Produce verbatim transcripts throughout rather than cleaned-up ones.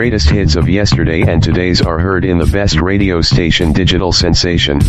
greatest hits of yesterday and today's are heard in the best radio station Digital Sensation.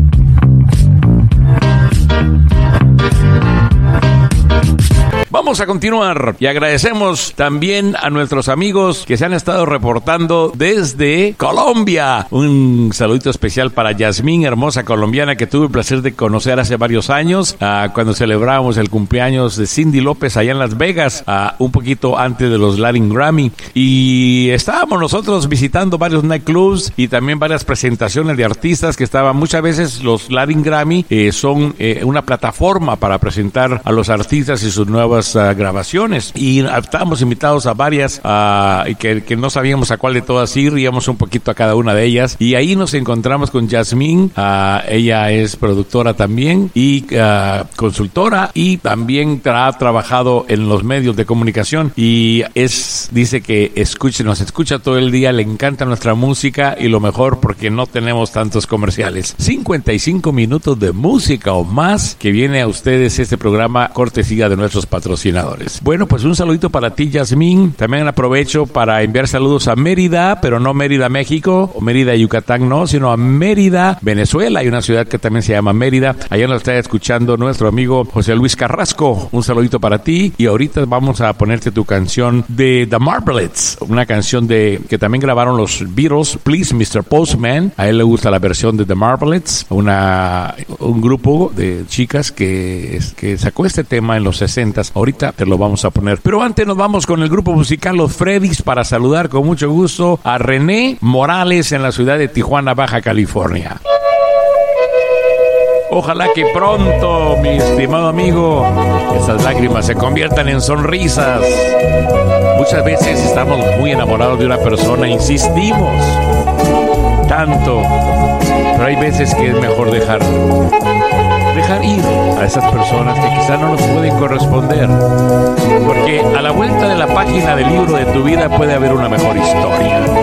Vamos a continuar y agradecemos también a nuestros amigos que se han estado reportando desde Colombia. Un saludito especial para Yasmín, hermosa colombiana que tuve el placer de conocer hace varios años uh, cuando celebramos el cumpleaños de Cindy López allá en Las Vegas, uh, un poquito antes de los Latin Grammy. Y estábamos nosotros visitando varios nightclubs y también varias presentaciones de artistas que estaban. Muchas veces los Latin Grammy eh, son eh, una plataforma para presentar a los artistas y sus nuevas Uh, grabaciones, y estábamos invitados a varias uh, y que, que no sabíamos a cuál de todas ir, íbamos un poquito a cada una de ellas, y ahí nos encontramos con Yasmín. Uh, ella es productora también y uh, consultora, y también tra- ha trabajado en los medios de comunicación, y es dice que escucha, nos escucha todo el día, le encanta nuestra música, y lo mejor porque no tenemos tantos comerciales. cincuenta y cinco minutos de música o más que viene a ustedes este programa cortesía de nuestros patrocinadores. Bueno, pues un saludito para ti, Yasmín. También aprovecho para enviar saludos a Mérida, pero no Mérida, México, o Mérida, Yucatán, no, sino a Mérida, Venezuela. Hay una ciudad que también se llama Mérida. Allá nos está escuchando nuestro amigo José Luis Carrasco. Un saludito para ti. Y ahorita vamos a ponerte tu canción de The Marvelettes, una canción de que también grabaron los Beatles, Please mister Postman. A él le gusta la versión de The Marvelettes, una, un grupo de chicas que, que sacó este tema en los sesentas. Ahorita te lo vamos a poner. Pero antes nos vamos con el grupo musical Los Freddys para saludar con mucho gusto a René Morales en la ciudad de Tijuana, Baja California. Ojalá que pronto, mi estimado amigo, esas lágrimas se conviertan en sonrisas. Muchas veces estamos muy enamorados de una persona, insistimos tanto, pero hay veces que es mejor dejar dejar ir a esas personas que quizás no nos pueden corresponder, porque a la vuelta de la página del libro de tu vida puede haber una mejor historia.